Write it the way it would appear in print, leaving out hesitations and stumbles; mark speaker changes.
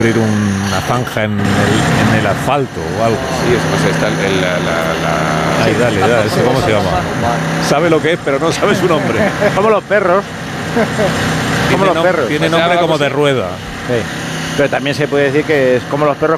Speaker 1: abrir una zanja en el asfalto o algo.
Speaker 2: Sí, está
Speaker 1: Ahí, dale, ¿ese cómo se llama? Sabe lo que es, pero no sabe su nombre.
Speaker 3: Como los perros. Como los perros.
Speaker 1: Tiene nombre como de rueda.
Speaker 3: Sí. Pero también se puede decir que es como los perros